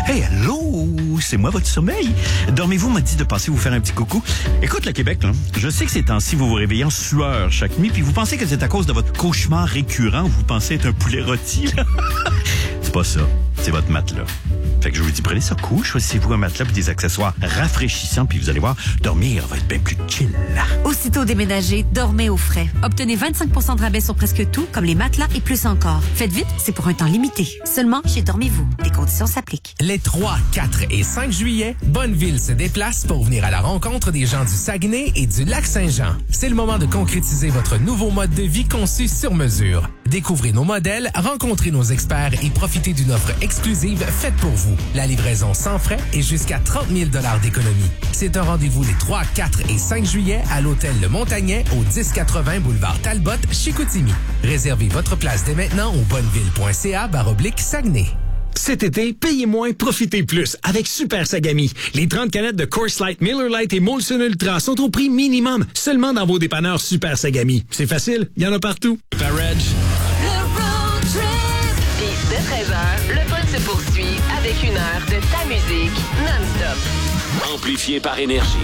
Hey, allô, c'est moi votre sommeil. Dormez-vous m'a dit de passer vous faire un petit coucou. Écoute le Québec, là, je sais que ces temps-ci, vous vous réveillez en sueur chaque nuit, puis vous pensez que c'est à cause de votre cauchemar récurrent où vous pensez être un poulet rôti, là. C'est pas ça, c'est votre matelas. Fait que je vous dis, prenez ça cool, choisissez-vous un matelas et des accessoires rafraîchissants, puis vous allez voir, dormir va être bien plus chill. Aussitôt déménagé, dormez au frais. Obtenez 25% de rabais sur presque tout, comme les matelas et plus encore. Faites vite, c'est pour un temps limité. Seulement chez Dormez-vous. Les conditions s'appliquent. Les 3, 4 et 5 juillet, Bonneville se déplace pour venir à la rencontre des gens du Saguenay et du Lac-Saint-Jean. C'est le moment de concrétiser votre nouveau mode de vie conçu sur mesure. Découvrez nos modèles, rencontrez nos experts et profitez d'une offre exclusive faite pour vous. La livraison sans frais et jusqu'à 30 000 d'économie. C'est un rendez-vous les 3, 4 et 5 juillet à l'hôtel Le Montagnet au 1080 boulevard Talbot, Chicoutimi. Réservez votre place dès maintenant au bonneville.ca/Saguenay. Cet été, payez moins, profitez plus avec Super Sagami. Les 30 canettes de Coors Light, Miller Lite et Molson Ultra sont au prix minimum, seulement dans vos dépanneurs Super Sagami. C'est facile, il y en a partout. Le road trip. Puis de 13h, le fun se poursuit avec une heure de ta musique non-stop. Amplifié par Énergie.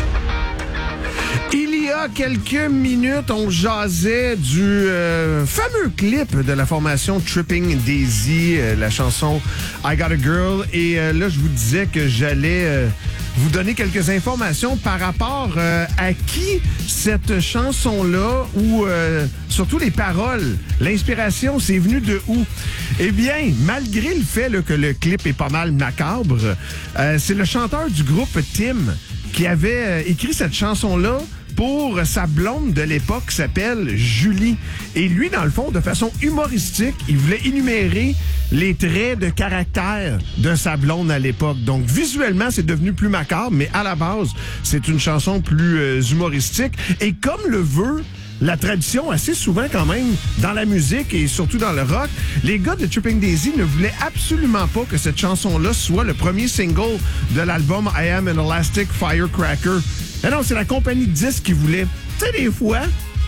Il y a quelques minutes, on jasait du fameux clip de la formation Tripping Daisy, la chanson I Got a Girl. Et là, je vous disais que j'allais vous donner quelques informations par rapport à qui cette chanson-là ou surtout les paroles, l'inspiration, c'est venu de où? Eh bien, malgré le fait là, que le clip est pas mal macabre, c'est le chanteur du groupe Tim qui avait écrit cette chanson-là pour sa blonde de l'époque qui s'appelle Julie. Et lui, dans le fond, de façon humoristique, il voulait énumérer les traits de caractère de sa blonde à l'époque. Donc, visuellement, c'est devenu plus macabre, mais à la base, c'est une chanson plus humoristique. Et comme le veut la tradition assez souvent quand même dans la musique et surtout dans le rock, les gars de Tripping Daisy ne voulaient absolument pas que cette chanson-là soit le premier single de l'album I Am an Elastic Firecracker. Mais non, c'est la compagnie de disques qui voulait. Tu sais, des fois,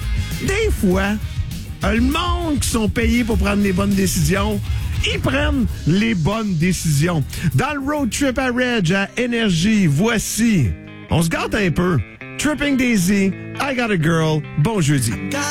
le monde qui sont payés pour prendre les bonnes décisions, ils prennent les bonnes décisions. Dans le road trip à Reg, à Énergie, voici, on se gâte un peu, Tripping Daisy, I Got a Girl, bon jeudi.